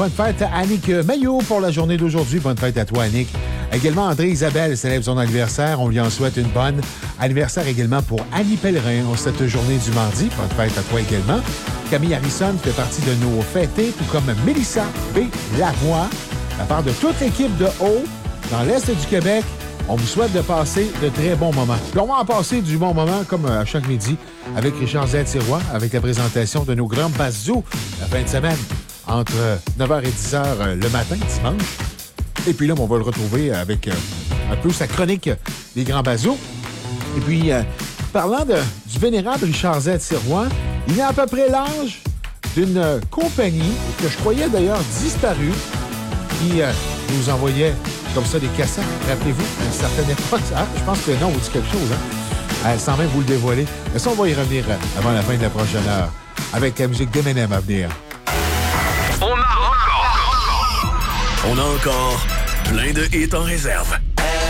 Bonne fête à Annick Maillot pour la journée d'aujourd'hui. Bonne fête à toi, Annick. Également, André Isabelle célèbre son anniversaire. On lui en souhaite une bonne. Anniversaire également pour Annie Pellerin cette journée du mardi. Bonne fête à toi également. Camille Harrison fait partie de nos fêtés, tout comme Mélissa B. Lavoie. De la part de toute l'équipe de Haut, dans l'Est du Québec, on vous souhaite de passer de très bons moments. Puis on va en passer du bon moment, comme à chaque midi, avec Richard Z-Sirois, avec la présentation de nos grands bazous la fin de semaine, entre 9h et 10h le matin, dimanche. Et puis là, on va le retrouver avec un peu sa chronique des grands bazous. Et puis, parlant du vénérable Richard Z-Sirois, il a à peu près l'âge d'une compagnie que je croyais d'ailleurs disparue, qui nous envoyait comme ça des cassettes, rappelez-vous, à une certaine époque. Ah, je pense que non, on vous dit quelque chose, hein? Sans même vous le dévoiler. Mais ça, on va y revenir avant la fin de la prochaine heure, avec la musique d'Eminem à venir. On a encore plein de hits en réserve.